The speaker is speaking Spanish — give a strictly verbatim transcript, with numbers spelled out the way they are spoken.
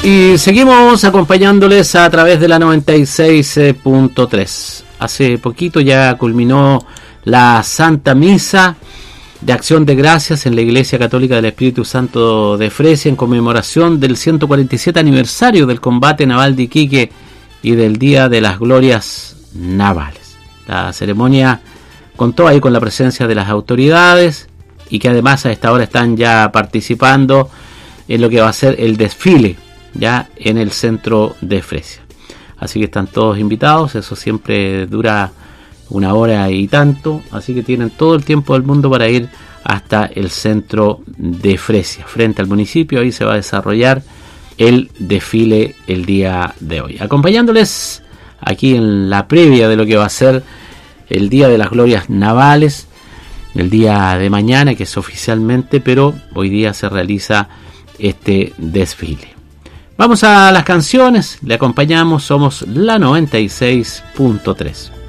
Y seguimos acompañándoles a través de la noventa y seis punto tres. Hace poquito ya culminó la Santa Misa de Acción de Gracias en la Iglesia Católica del Espíritu Santo de Fresia en conmemoración del ciento cuarenta y siete aniversario del combate naval de Iquique y del Día de las Glorias Navales. La ceremonia contó ahí con la presencia de las autoridades y que además a esta hora están ya participando en lo que va a ser el desfile ya en el centro de Fresia. Así que están todos invitados, eso siempre dura una hora y tanto, así que tienen todo el tiempo del mundo para ir hasta el centro de Fresia, frente al municipio. Ahí se va a desarrollar el desfile el día de hoy, acompañándoles aquí en la previa de lo que va a ser el Día de las Glorias Navales, el día de mañana, que es oficialmente, pero hoy día se realiza este desfile. Vamos a las canciones, le acompañamos, somos la noventa y seis punto tres.